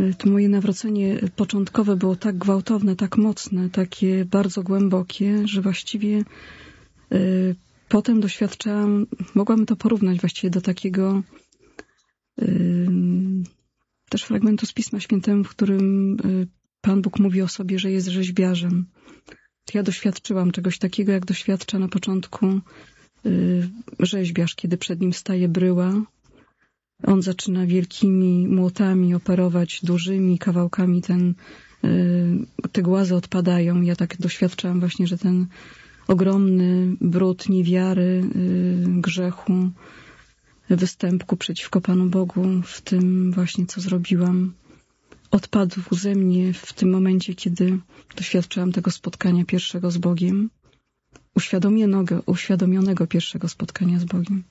To moje nawrócenie początkowe było tak gwałtowne, tak mocne, takie bardzo głębokie, że właściwie potem doświadczałam, mogłam to porównać właściwie do takiego też fragmentu z Pisma Świętego, w którym Pan Bóg mówi o sobie, że jest rzeźbiarzem. Ja doświadczyłam czegoś takiego, jak doświadcza na początku rzeźbiarz, kiedy przed nim staje bryła. On zaczyna wielkimi młotami operować dużymi kawałkami, te głazy odpadają. Ja tak doświadczałam właśnie, że ten ogromny brud niewiary, grzechu, występku przeciwko Panu Bogu w tym właśnie, co zrobiłam, odpadł ze mnie w tym momencie, kiedy doświadczyłam tego spotkania pierwszego z Bogiem, uświadomionego pierwszego spotkania z Bogiem.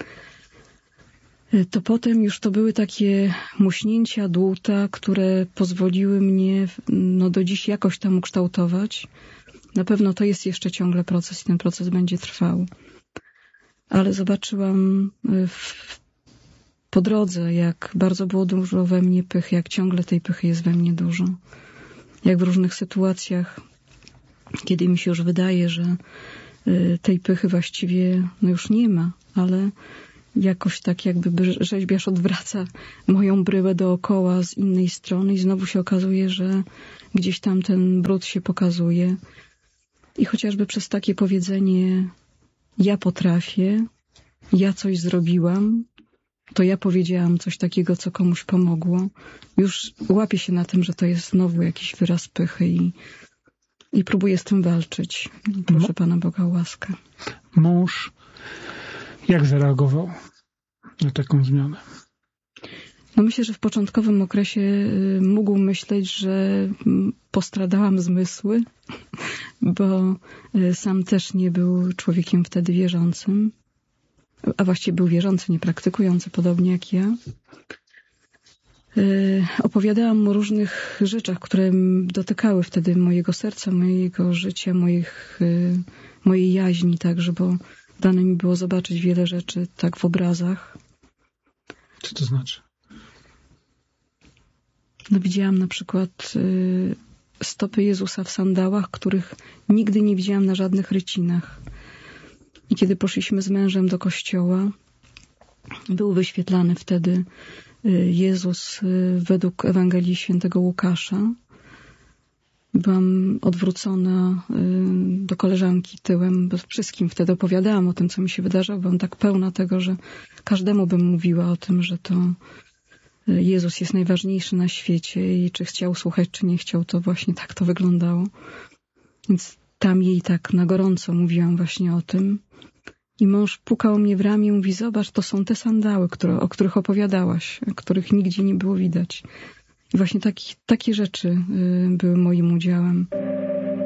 To potem już to były takie muśnięcia, dłuta, które pozwoliły mnie do dziś jakoś tam ukształtować. Na pewno to jest jeszcze ciągle proces i ten proces będzie trwał. Ale zobaczyłam po drodze, jak bardzo było dużo we mnie pychy, jak ciągle tej pychy jest we mnie dużo. Jak w różnych sytuacjach, kiedy mi się już wydaje, że tej pychy właściwie już nie ma, ale jakoś tak jakby rzeźbiarz odwraca moją bryłę dookoła z innej strony i znowu się okazuje, że gdzieś tam ten brud się pokazuje. I chociażby przez takie powiedzenie ja potrafię, ja coś zrobiłam, to ja powiedziałam coś takiego, co komuś pomogło. Już łapię się na tym, że to jest znowu jakiś wyraz pychy i próbuję z tym walczyć. Proszę Pana Boga o łaskę. Mąż jak zareagował na taką zmianę? Myślę, że w początkowym okresie mógł myśleć, że postradałam zmysły, bo sam też nie był człowiekiem wtedy wierzącym, a właściwie był wierzący, nie praktykujący, podobnie jak ja. Opowiadałam mu o różnych rzeczach, które dotykały wtedy mojego serca, mojego życia, mojej jaźni także, bo dane mi było zobaczyć wiele rzeczy tak w obrazach. Co to znaczy? Widziałam na przykład stopy Jezusa w sandałach, których nigdy nie widziałam na żadnych rycinach. I kiedy poszliśmy z mężem do kościoła, był wyświetlany wtedy Jezus według Ewangelii Świętego Łukasza. Byłam odwrócona do koleżanki tyłem, bo wszystkim wtedy opowiadałam o tym, co mi się wydarzyło. Byłam tak pełna tego, że każdemu bym mówiła o tym, że to Jezus jest najważniejszy na świecie i czy chciał słuchać, czy nie chciał, to właśnie tak to wyglądało. Więc tam jej tak na gorąco mówiłam właśnie o tym. I mąż pukał mnie w ramię i mówi, zobacz, to są te sandały, o których opowiadałaś, których nigdzie nie było widać. I właśnie takie rzeczy były moim udziałem.